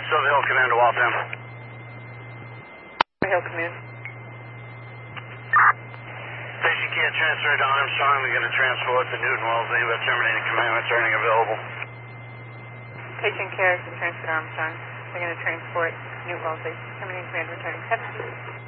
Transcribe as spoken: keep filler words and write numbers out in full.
Silver Hill Command to Waltham. Silver Hill Command. Patient care transferred to Armstrong. We're going to transport to Newton Wellesley. We're terminating command. Returning available. Patient care is transferred to Armstrong. We're going to transport Newton Wellesley. Terminating command returning. seven.